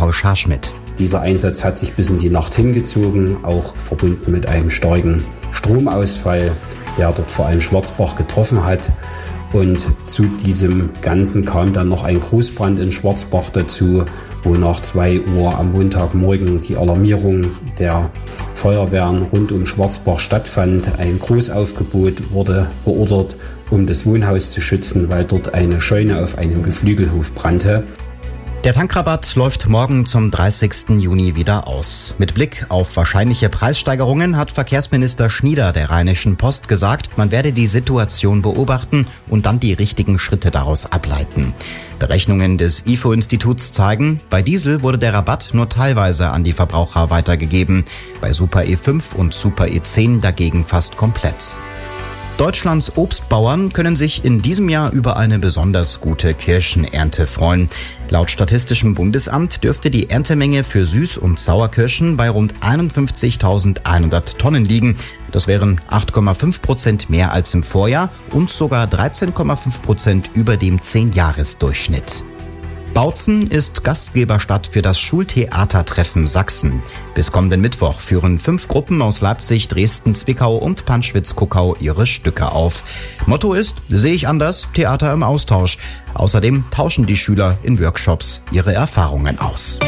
Paul Scharschmidt. Dieser Einsatz hat sich bis in die Nacht hingezogen, auch verbunden mit einem starken Stromausfall, der dort vor allem Schwarzbach getroffen hat. Und zu diesem Ganzen kam dann noch ein Großbrand in Schwarzbach dazu, wo nach 2 Uhr am Montagmorgen die Alarmierung der Feuerwehren rund um Schwarzbach stattfand. Ein Großaufgebot wurde beordert, um das Wohnhaus zu schützen, weil dort eine Scheune auf einem Geflügelhof brannte. Der Tankrabatt läuft morgen zum 30. Juni wieder aus. Mit Blick auf wahrscheinliche Preissteigerungen hat Verkehrsminister Schnieder der Rheinischen Post gesagt, man werde die Situation beobachten und dann die richtigen Schritte daraus ableiten. Berechnungen des IFO-Instituts zeigen, bei Diesel wurde der Rabatt nur teilweise an die Verbraucher weitergegeben, bei Super E5 und Super E10 dagegen fast komplett. Deutschlands Obstbauern können sich in diesem Jahr über eine besonders gute Kirschenernte freuen. Laut Statistischem Bundesamt dürfte die Erntemenge für Süß- und Sauerkirschen bei rund 51.100 Tonnen liegen. Das wären 8,5% mehr als im Vorjahr und sogar 13,5% über dem 10-Jahres-Durchschnitt. Bautzen ist Gastgeberstadt für das Schultheatertreffen Sachsen. Bis kommenden Mittwoch führen 5 Gruppen aus Leipzig, Dresden, Zwickau und Panschwitz-Kuckau ihre Stücke auf. Motto ist, sehe ich anders, Theater im Austausch. Außerdem tauschen die Schüler in Workshops ihre Erfahrungen aus.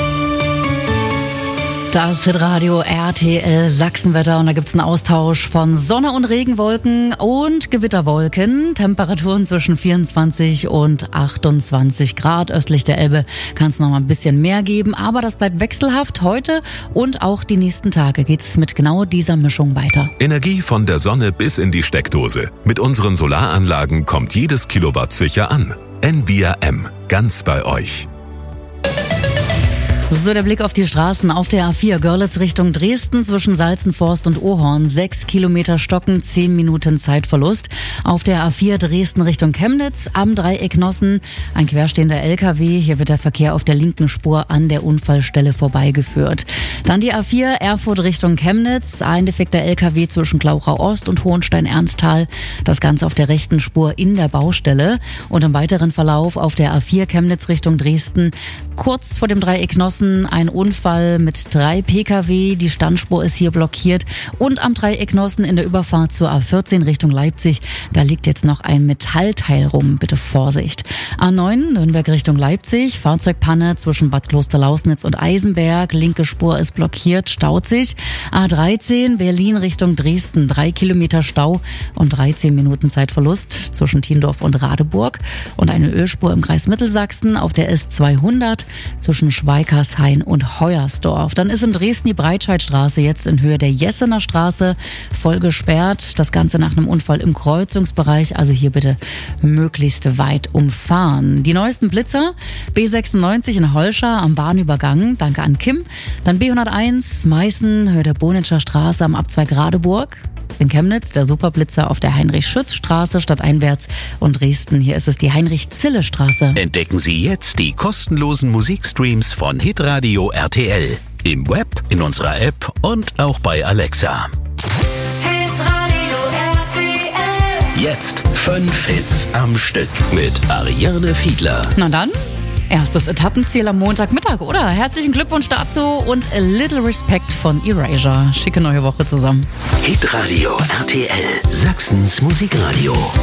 Das Hitradio RTL Sachsenwetter und da gibt's einen Austausch von Sonne und Regenwolken und Gewitterwolken. Temperaturen zwischen 24 und 28 Grad. Östlich der Elbe kann es noch mal ein bisschen mehr geben, aber das bleibt wechselhaft. Heute und auch die nächsten Tage geht's mit genau dieser Mischung weiter. Energie von der Sonne bis in die Steckdose. Mit unseren Solaranlagen kommt jedes Kilowatt sicher an. Envia M. Ganz bei euch. So, der Blick auf die Straßen auf der A4 Görlitz Richtung Dresden zwischen Salzenforst und Ohorn. 6 Kilometer Stocken, 10 Minuten Zeitverlust. Auf der A4 Dresden Richtung Chemnitz am Dreieck Nossen ein querstehender LKW. Hier wird der Verkehr auf der linken Spur an der Unfallstelle vorbeigeführt. Dann die A4 Erfurt Richtung Chemnitz. Ein defekter LKW zwischen Glauchau Ost und Hohenstein-Ernsthal. Das Ganze auf der rechten Spur in der Baustelle. Und im weiteren Verlauf auf der A4 Chemnitz Richtung Dresden kurz vor dem Dreieck Nossen ein Unfall mit 3 Pkw. Die Standspur ist hier blockiert. Und am Dreieck Nossen in der Überfahrt zur A14 Richtung Leipzig, da liegt jetzt noch ein Metallteil rum. Bitte Vorsicht. A9 Nürnberg Richtung Leipzig. Fahrzeugpanne zwischen Bad Klosterlausnitz und Eisenberg. Linke Spur ist blockiert, staut sich. A13 Berlin Richtung Dresden. 3 Kilometer Stau und 13 Minuten Zeitverlust zwischen Tiendorf und Radeburg. Und eine Ölspur im Kreis Mittelsachsen auf der S200 zwischen Schweikarshain und Heuersdorf. Dann ist in Dresden die Breitscheidstraße jetzt in Höhe der Jessener Straße voll gesperrt. Das Ganze nach einem Unfall im Kreuzungsbereich. Also hier bitte möglichst weit umfahren. Die neuesten Blitzer. B96 in Holscha am Bahnübergang. Danke an Kim. Dann B101 Meißen, Höhe der Bonitscher Straße am Abzweig Radeburg. In Chemnitz der Superblitzer auf der Heinrich-Schütz-Straße stadteinwärts und Dresden, hier ist es die Heinrich-Zille-Straße. Entdecken Sie jetzt die kostenlosen Musikstreams von Hitradio RTL. Im Web, in unserer App und auch bei Alexa. Hitradio RTL. Jetzt 5 Hits am Stück mit Ariane Fiedler. Na dann, erstes Etappenziel am Montagmittag, oder? Herzlichen Glückwunsch dazu und a little respect von Erasure. Schicke neue Woche zusammen. Hitradio RTL, Sachsens Musikradio.